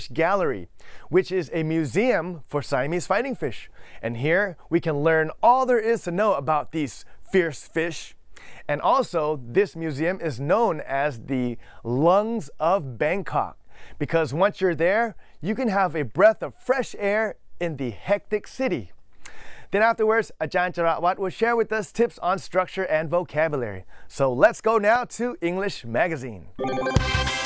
Fish Gallery, which is a museum for Siamese fighting fish. And here we can learn all there is to know about these fierce fish. And also, this museum is known as the Lungs of Bangkok, because once you're there, you can have a breath of fresh air in the hectic city. Then afterwards, Ajahn Charawat will share with us tips on structure and vocabulary. So let's go now to English Magazine.